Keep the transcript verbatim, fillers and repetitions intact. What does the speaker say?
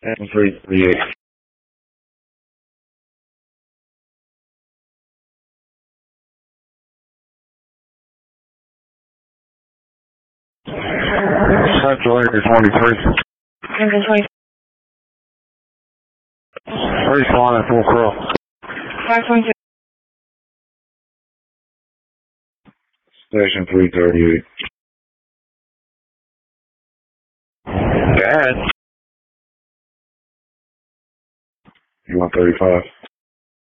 And three thirty-eight. Central Acre twenty-three. Acre twenty. Race line at full crow. five twenty-six. Station three thirty-eight. Dad? You want thirty-five?